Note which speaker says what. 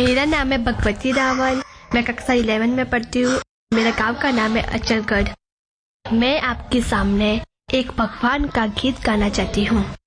Speaker 1: मेरा नाम है भगवती रावल। मैं कक्षा 11 में पढ़ती हूँ। मेरा गांव का नाम है अचलगढ़। मैं आपके सामने एक भगवान का गीत गाना चाहती हूँ।